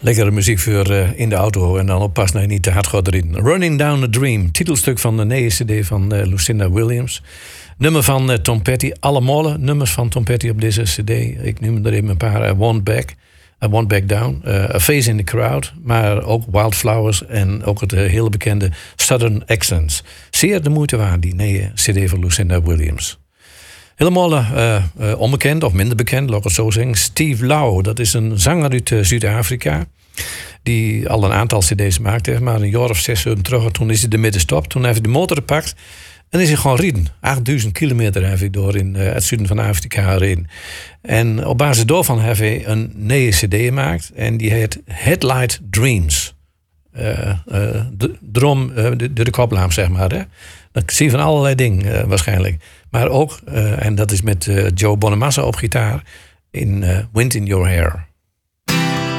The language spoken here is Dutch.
Lekkere muziek voor in de auto en dan oppassen dat je niet te hard gaat erin. Running Down a Dream, titelstuk van de nieuwe cd van Lucinda Williams. Nummer van Tom Petty, alle nummers van Tom Petty op deze cd. Ik noem er even een paar. I Won't Back Down, A Face in the Crowd, maar ook Wildflowers en ook het hele bekende Southern Accents. Zeer de moeite waard, die nieuwe cd van Lucinda Williams. Helemaal onbekend of minder bekend, laat ik het zo zeggen. Steve Lau, dat is een zanger uit Zuid-Afrika. Die al een aantal cd's maakt heeft, maar een jaar of 6 terug. Toen is hij ermee gestopt. Toen heeft hij de motor gepakt en is hij gewoon rijden. 8000 kilometer heeft hij door in het zuiden van Afrika gereden. En op basis daarvan heeft hij een nieuwe cd gemaakt. En die heet Headlight Dreams. De koplaam, zeg maar. Hè? Dat zie je van allerlei dingen waarschijnlijk. Maar ook, en dat is met Joe Bonamassa op gitaar, in Wind in Your Hair.